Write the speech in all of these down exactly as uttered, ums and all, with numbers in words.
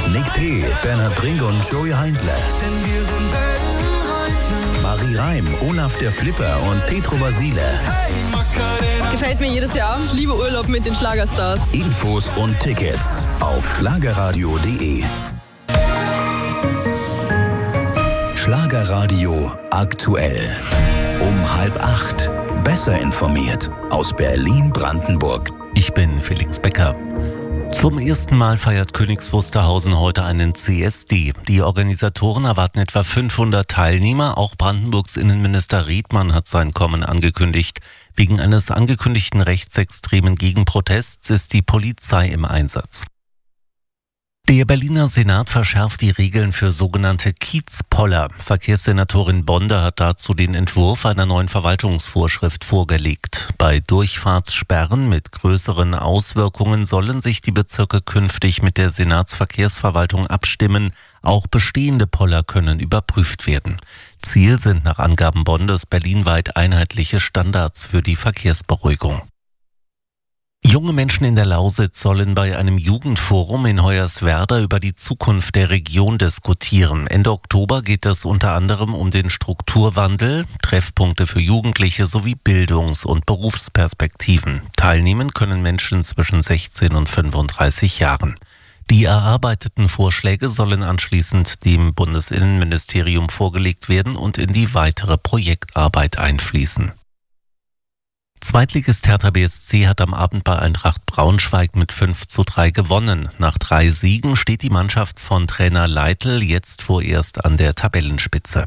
Nick P., Bernhard Brink und Joey Heindler. Denn wir sind Wellenreiter. Marie Reim, Olaf der Flipper und Petro Basile. Hey, Macarena. Gefällt mir jedes Jahr. Ich liebe Urlaub mit den Schlagerstars. Infos und Tickets auf schlagerradio punkt de. Schlagerradio aktuell. Um halb acht. Besser informiert aus Berlin-Brandenburg. Ich bin Felix Becker. Zum ersten Mal feiert Königs Wusterhausen heute einen C S D. Die Organisatoren erwarten etwa fünfhundert Teilnehmer. Auch Brandenburgs Innenminister Riedmann hat sein Kommen angekündigt. Wegen eines angekündigten rechtsextremen Gegenprotests ist die Polizei im Einsatz. Der Berliner Senat verschärft die Regeln für sogenannte Kiezpoller. Verkehrssenatorin Bonde hat dazu den Entwurf einer neuen Verwaltungsvorschrift vorgelegt. Bei Durchfahrtssperren mit größeren Auswirkungen sollen sich die Bezirke künftig mit der Senatsverkehrsverwaltung abstimmen. Auch bestehende Poller können überprüft werden. Ziel sind nach Angaben Bondes berlinweit einheitliche Standards für die Verkehrsberuhigung. Junge Menschen in der Lausitz sollen bei einem Jugendforum in Hoyerswerda über die Zukunft der Region diskutieren. Ende Oktober geht es unter anderem um den Strukturwandel, Treffpunkte für Jugendliche sowie Bildungs- und Berufsperspektiven. Teilnehmen können Menschen zwischen sechzehn und fünfunddreißig Jahren. Die erarbeiteten Vorschläge sollen anschließend dem Bundesinnenministerium vorgelegt werden und in die weitere Projektarbeit einfließen. Zweitligist Hertha B S C hat am Abend bei Eintracht Braunschweig mit fünf zu drei gewonnen. Nach drei Siegen steht die Mannschaft von Trainer Leitl jetzt vorerst an der Tabellenspitze.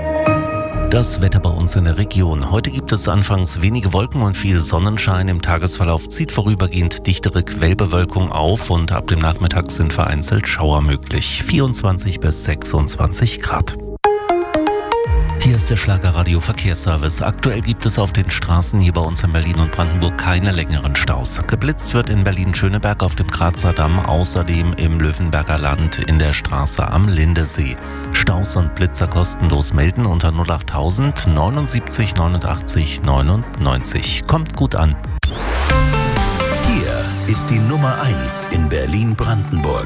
Das Wetter bei uns in der Region. Heute gibt es anfangs wenige Wolken und viel Sonnenschein. Im Tagesverlauf zieht vorübergehend dichtere Quellbewölkung auf und ab dem Nachmittag sind vereinzelt Schauer möglich. vierundzwanzig bis sechsundzwanzig Grad. Hier ist der Schlagerradio Verkehrsservice. Aktuell gibt es auf den Straßen hier bei uns in Berlin und Brandenburg keine längeren Staus. Geblitzt wird in Berlin-Schöneberg auf dem Grazer Damm, außerdem im Löwenberger Land in der Straße am Lindesee. Staus und Blitzer kostenlos melden unter null achttausend neunundsiebzig neunundachtzig neunundneunzig. Kommt gut an. Hier ist die Nummer eins in Berlin-Brandenburg.